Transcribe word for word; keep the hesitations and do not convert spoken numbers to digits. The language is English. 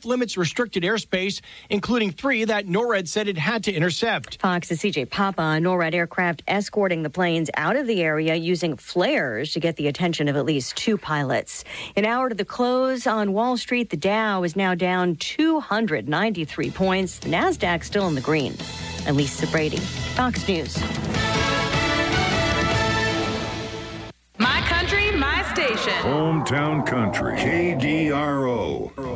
off-limits restricted airspace, including three that NORAD said it had to intercept. Fox's C J Papa, NORAD aircraft escorting the planes out of the area using flares to get the attention of at least two pilots. An hour to the close on Wall Street, the Dow is now down two hundred ninety-three points. The NASDAQ still in the green. I'm Lisa Brady, Fox News. My country, my station. Hometown Country, K D R O.